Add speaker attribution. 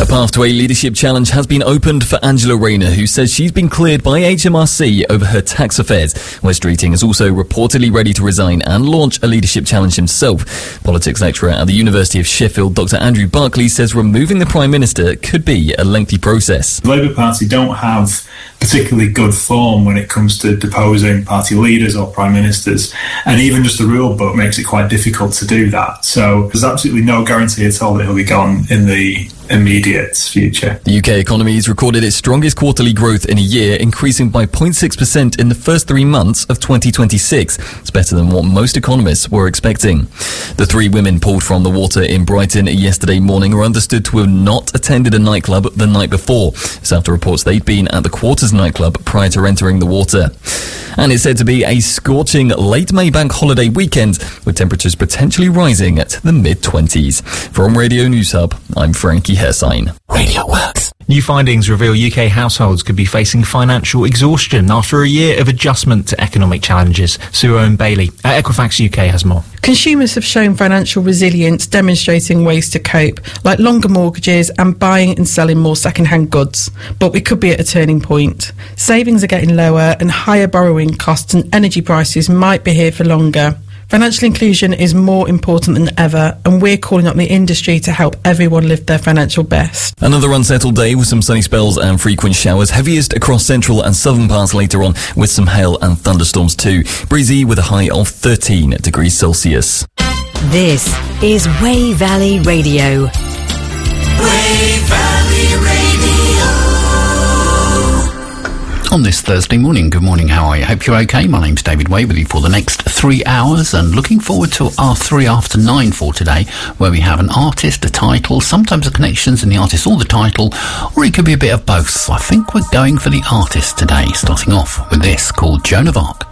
Speaker 1: path to a leadership challenge has been opened for Angela Rayner, who says she's been cleared by HMRC over her tax affairs. Wes Streeting is also reportedly ready to resign and launch a leadership challenge himself. Politics lecturer at the University of Sheffield, Dr. Andrew Barclay, says removing the Prime Minister could be a lengthy process.
Speaker 2: The Labour Party don't have particularly good form when it comes to deposing party leaders or prime ministers, and even just the rule book makes it quite difficult to do that. So there's absolutely no guarantee at all that he'll be gone in the immediate future.
Speaker 1: The UK economy has recorded its strongest quarterly growth in a year, increasing by 0.6% in the first 3 months of 2026. It's better than what most economists were expecting. The 3 women pulled from the water in Brighton yesterday morning are understood to have not attended a nightclub the night before. It's after reports they'd been at the Quarters nightclub prior to entering the water. And it's said to be a scorching late May bank holiday weekend, with temperatures potentially rising to the mid-20s. From Radio News Hub, I'm Frankie Hersign.
Speaker 3: Radio Works.
Speaker 4: New findings reveal UK households could be facing financial exhaustion after a year of adjustment to economic challenges. Sue Owen-Bailey at Equifax UK has more.
Speaker 5: Consumers have shown financial resilience, demonstrating ways to cope, like longer mortgages and buying and selling more second-hand goods. But we could be at a turning point. Savings are getting lower and higher borrowing costs and energy prices might be here for longer. Financial inclusion is more important than ever, and we're calling on the industry to help everyone live their financial best.
Speaker 1: Another unsettled day with some sunny spells and frequent showers, heaviest across central and southern parts later on, with some hail and thunderstorms too. Breezy with a high of 13 degrees Celsius.
Speaker 6: This is Wey Valley Radio.
Speaker 3: Wey Valley Radio. On this Thursday morning, good morning, how are you? Hope you're okay. My name's David Way with you for the next 3 hours, and looking forward to our 3 after 9 for today, where we have an artist, a title, sometimes the connections in the artist or the title, or it could be a bit of both. I think we're going for the artist today, starting off with this called Joan of Arc.